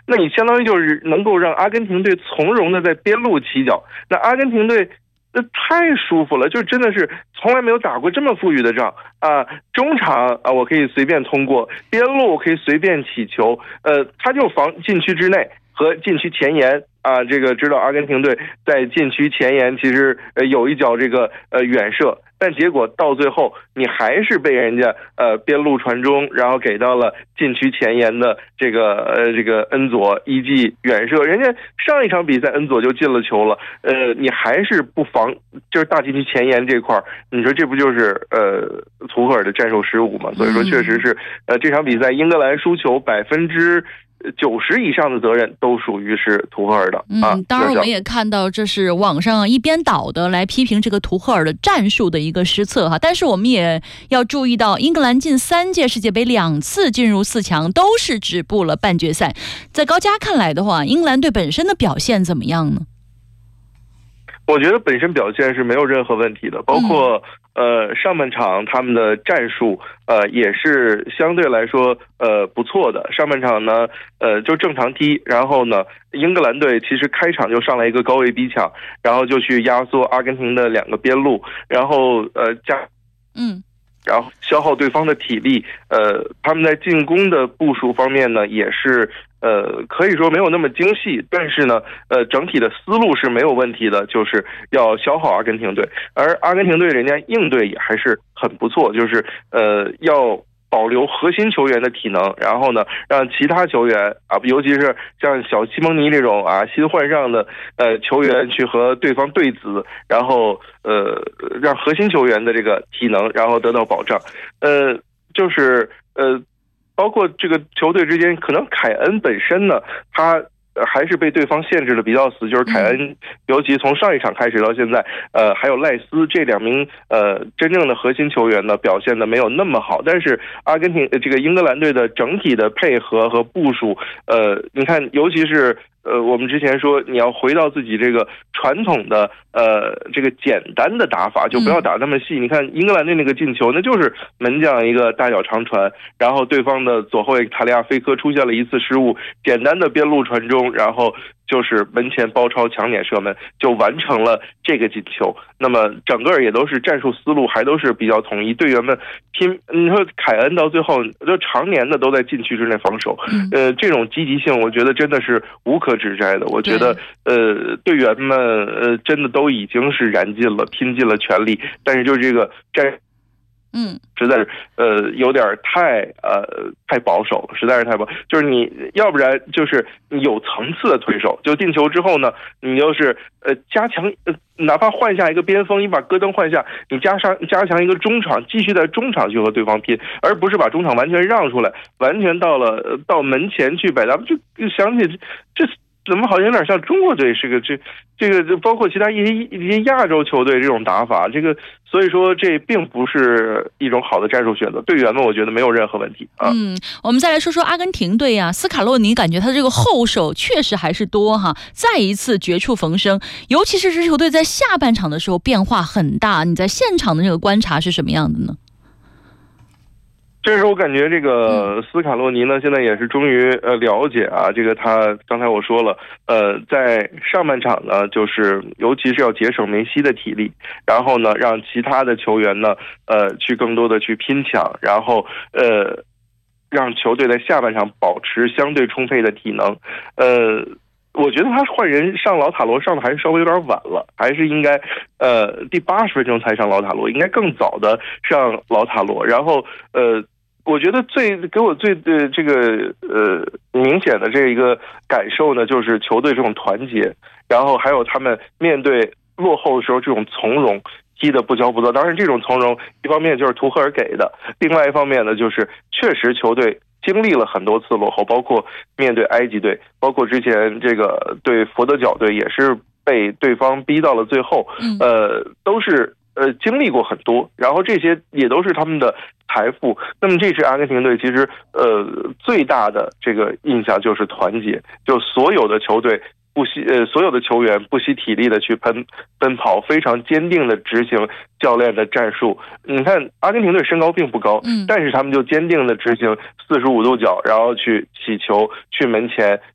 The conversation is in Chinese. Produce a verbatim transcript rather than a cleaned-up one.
那你相当于就是能够让阿根廷队从容的在边路起脚。那阿根廷队那太舒服了，就真的是从来没有打过这么富裕的仗啊！中场啊，我可以随便通过，边路我可以随便起球，呃，他就防禁区之内和禁区前沿啊。这个知道阿根廷队在禁区前沿其实呃有一脚这个呃远射，但结果到最后你还是被人家呃边路传中，然后给到了禁区前沿的这个呃这个恩佐一记远射，人家上一场比赛恩佐就进了球了，呃你还是不防，就是大禁区前沿这块，你说这不就是呃图赫尔的战术失误吗？所以说确实是呃这场比赛英格兰输球百分之九十以上的责任都属于是图赫尔的啊。 嗯，当然我们也看到这是网上一边倒的来批评这个图赫尔的战术的一个失策哈，但是我们也要注意到，英格兰近三届世界杯两次进入四强都是止步了半决赛。在高佳看来的话，英格兰队本身的表现怎么样呢？ 我觉得本身表现是没有任何问题的，包括、嗯、呃上半场他们的战术呃也是相对来说呃不错的。上半场呢呃就正常踢，然后呢英格兰队其实开场就上来一个高位逼抢，然后就去压缩阿根廷的两个边路，然后呃加嗯。 然后消耗对方的体力，呃，他们在进攻的部署方面呢，也是呃，可以说没有那么精细，但是呢，呃，整体的思路是没有问题的，就是要消耗阿根廷队，而阿根廷队人家应对也还是很不错，就是呃要保留核心球员的体能，然后呢，让其他球员啊，尤其是像小西蒙尼这种啊新换上的呃球员去和对方对子，然后呃让核心球员的这个体能然后得到保障，呃就是呃包括这个球队之间，可能凯恩本身呢，他还是被对方限制的比较死，就是凯恩，尤其从上一场开始到现在，呃，还有赖斯这两名呃真正的核心球员呢，表现的没有那么好。但是阿根廷这个英格兰队的整体的配合和部署，呃，你看，尤其是呃，我们之前说你要回到自己这个传统的呃这个简单的打法，就不要打那么细。你看英格兰队那个进球，那就是门将一个大脚长传，然后对方的左后卫塔利亚菲科出现了一次失误，简单的边路传中，然后就是门前包抄抢点射门，就完成了这个进球。那么整个也都是战术思路还都是比较统一，队员们拼，你说凯恩到最后就常年的都在禁区之内防守，呃，这种积极性我觉得真的是无可指摘的。我觉得呃队员们呃真的都已经是燃尽了，拼尽了全力，但是就这个战。 嗯， 实在是呃有点太呃太保守了，实在是太保，就是你要不然就是你有层次的推手，就进球之后呢，你就是呃加强呃哪怕换下一个边锋，你把戈登换下，你加上加强一个中场，继续在中场去和对方拼，而不是把中场完全让出来，完全到了、呃、到门前去摆，咱们就就想起这。怎么好像有点像中国队是个这这个就包括其他一些一些亚洲球队这种打法，这个所以说这并不是一种好的战术选择。队员们我觉得没有任何问题啊。 嗯，我们再来说说阿根廷队啊，斯卡洛尼感觉他这个后手确实还是多哈，再一次绝处逢生，尤其是这支球队在下半场的时候变化很大，你在现场的这个观察是什么样的呢？ 这时候我感觉这个斯卡洛尼呢，现在也是终于呃了解啊，这个他刚才我说了，呃，在上半场呢，就是尤其是要节省梅西的体力，然后呢，让其他的球员呢，呃，去更多的去拼抢，然后呃，让球队在下半场保持相对充沛的体能，呃。我觉得他换人上老塔罗上的还是稍微有点晚了，还是应该，呃，第八十分钟才上老塔罗，应该更早的上老塔罗。然后，呃，我觉得最给我最的这个呃明显的这一个感受呢，就是球队这种团结，然后还有他们面对落后的时候这种从容。踢得不骄不躁，当然这种从容，一方面就是图赫尔给的，另外一方面呢，就是确实球队经历了很多次落后，包括面对埃及队，包括之前这个对佛得角队也是被对方逼到了最后，呃，都是呃经历过很多，然后这些也都是他们的财富。那么这支阿根廷队其实呃最大的这个印象就是团结，就所有的球队。不惜呃，所有的球员不惜体力的去奔奔跑，非常坚定的执行教练的战术。你看，阿根廷队身高并不高，嗯，但是他们就坚定的执行四十五度角，然后去起球，去门前